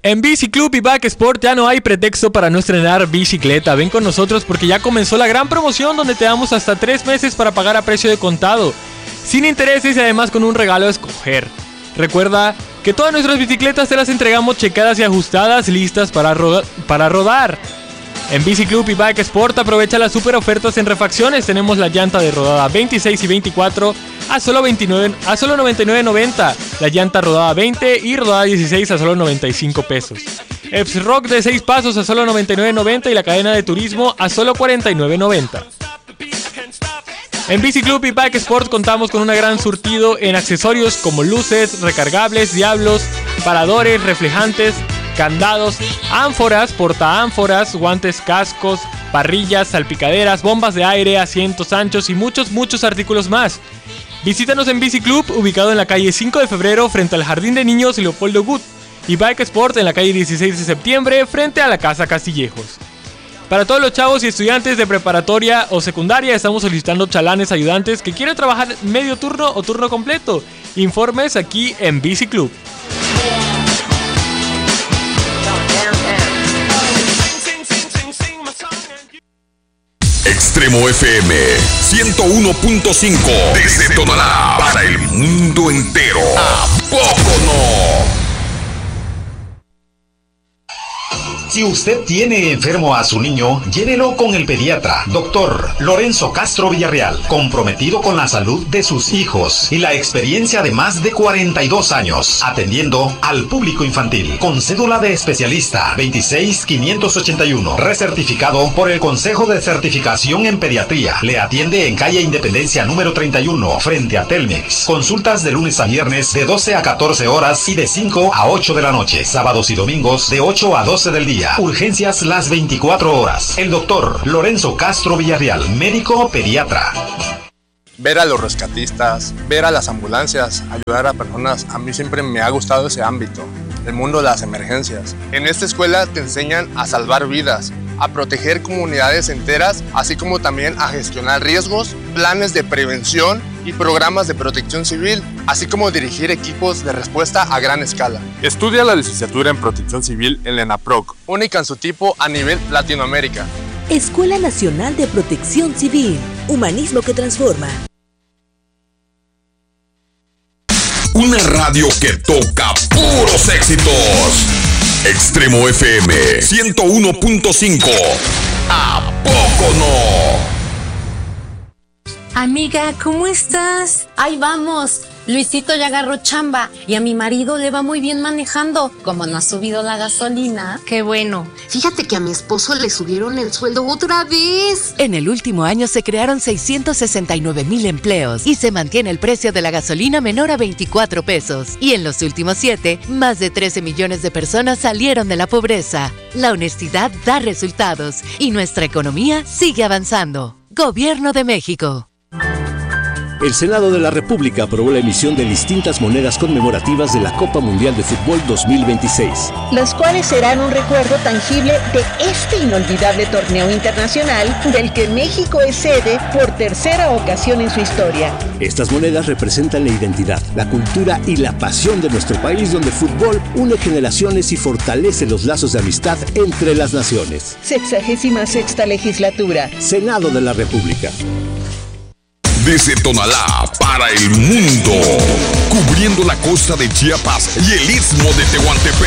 En Bici Club y Bike Sport ya no hay pretexto para no estrenar bicicleta. Ven con nosotros porque ya comenzó la gran promoción donde te damos hasta 3 meses para pagar a precio de contado, sin intereses y además con un regalo a escoger. Recuerda que todas nuestras bicicletas te las entregamos checadas y ajustadas, listas para rodar. En Bici Club y Bike Sport aprovecha las super ofertas en refacciones. Tenemos la llanta de rodada 26 y 24 a solo 99.90, la llanta rodada 20 y rodada 16 a solo 95 pesos. F-Rock de 6 pasos a solo 99.90 y la cadena de turismo a solo 49.90. En Bici Club y Bike Sport contamos con un gran surtido en accesorios como luces, recargables, diablos, paradores, reflejantes, candados, ánforas, portaánforas, guantes, cascos, parrillas, salpicaderas, bombas de aire, asientos anchos y muchos artículos más. Visítanos en Bici Club, ubicado en la calle 5 de febrero frente al Jardín de Niños Leopoldo Gut, y Bike Sport en la calle 16 de septiembre frente a la Casa Castillejos. Para todos los chavos y estudiantes de preparatoria o secundaria estamos solicitando chalanes ayudantes que quieran trabajar medio turno o turno completo. Informes aquí en Bici Club. Extremo FM 101.5 desde Tonalá para el mundo entero. ¿A poco no? Si usted tiene enfermo a su niño, llévelo con el pediatra, Dr. Lorenzo Castro Villarreal, comprometido con la salud de sus hijos y la experiencia de más de 42 años, atendiendo al público infantil, con cédula de especialista 26581, recertificado por el Consejo de Certificación en Pediatría. Le atiende en calle Independencia número 31, frente a Telmex. Consultas de lunes a viernes de 12 a 14 horas y de 5 a 8 de la noche. Sábados y domingos de 8 a 12 del día. Urgencias las 24 horas. El doctor Lorenzo Castro Villarreal, médico pediatra. Ver a los rescatistas, ver a las ambulancias, ayudar a personas, a mí siempre me ha gustado ese ámbito, el mundo de las emergencias. En esta escuela te enseñan a salvar vidas, a proteger comunidades enteras, así como también a gestionar riesgos, planes de prevención y programas de protección civil, así como dirigir equipos de respuesta a gran escala. Estudia la licenciatura en Protección Civil en la ENAPROC, única en su tipo a nivel Latinoamérica. Escuela Nacional de Protección Civil, humanismo que transforma. Una radio que toca puros éxitos. Extremo FM 101.5. ¿A poco no? Amiga, ¿cómo estás? Ahí vamos. Luisito ya agarró chamba y a mi marido le va muy bien manejando. Como no ha subido la gasolina. Qué bueno. Fíjate que a mi esposo le subieron el sueldo otra vez. En el último año se crearon 669,000 empleos y se mantiene el precio de la gasolina menor a 24 pesos. Y en los últimos 7, más de 13 millones de personas salieron de la pobreza. La honestidad da resultados y nuestra economía sigue avanzando. Gobierno de México. El Senado de la República aprobó la emisión de distintas monedas conmemorativas de la Copa Mundial de Fútbol 2026. Las cuales serán un recuerdo tangible de este inolvidable torneo internacional del que México es sede por tercera ocasión en su historia. Estas monedas representan la identidad, la cultura y la pasión de nuestro país, donde el fútbol une generaciones y fortalece los lazos de amistad entre las naciones. 66ª legislatura. Senado de la República. Desde Tonalá para el mundo, cubriendo la costa de Chiapas y el istmo de Tehuantepec.